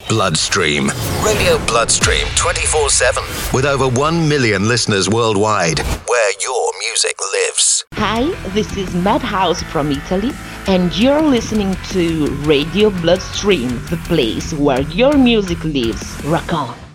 Bloodstream. Radio Bloodstream 24/7 with over 1 million listeners worldwide, where your music lives. Hi, this is Madhouse from Italy, and you're listening to Radio Bloodstream, the place where your music lives. Rock on!